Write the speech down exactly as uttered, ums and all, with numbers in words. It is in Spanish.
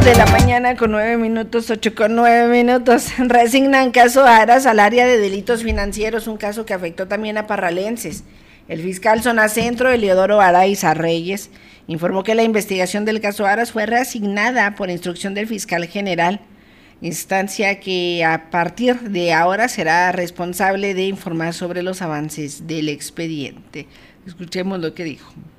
de la mañana con nueve minutos, ocho con nueve minutos. Resignan caso Aras al área de delitos financieros, un caso que afectó también a parralenses. El fiscal Zona Centro, Eliodoro Araiza Reyes, informó que la investigación del caso Aras fue reasignada por instrucción del fiscal general, instancia que a partir de ahora será responsable de informar sobre los avances del expediente. Escuchemos lo que dijo.